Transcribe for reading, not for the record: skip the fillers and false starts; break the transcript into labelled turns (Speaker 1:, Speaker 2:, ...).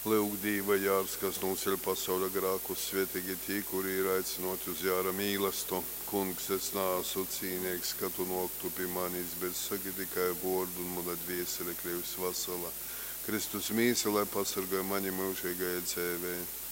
Speaker 1: Lūk, Dīva jārs, kas noceļ pasaules grēkus, svētīgi tie, kuri ir aicināti uz jāra mīlestību. Kungs, es neesmu cīnīgs, ka tu noktu pie manis, bet saki tikai vārdu un mana dvēsele kļūs vesela. Kristus mīsele pasargāja mani mūžīgajai dzīvei.